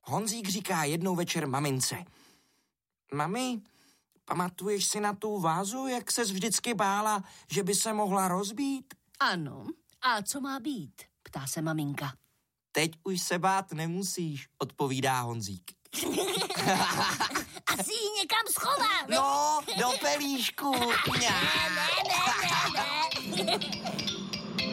Honzík říká jednou večer mamince: Mami, pamatuješ si na tu vázu, jak ses vždycky bála, že by se mohla rozbít? Ano. A co má být? Ptá se maminka. Teď už se bát nemusíš, odpovídá Honzík. Asi ji někam schovám. No, do pelíšku. Ne.